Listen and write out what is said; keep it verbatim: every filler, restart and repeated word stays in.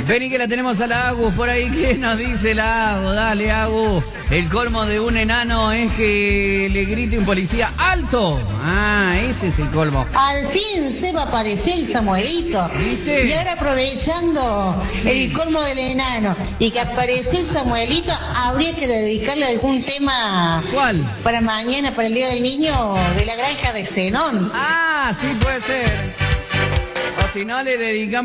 Vení que la tenemos a la Agus por ahí. ¿Qué nos dice la Agus? Dale, Agus. El colmo de un enano es que le grite un policía ¡alto! Ah, ese es el colmo. Al fin se me apareció el Samuelito. ¿Viste? Y ahora aprovechando el colmo del enano y que apareció el Samuelito, habría que dedicarle algún tema. ¿Cuál? Para mañana, para el Día del Niño, de la granja de Zenón. Ah, sí puede ser. O si no, le dedicamos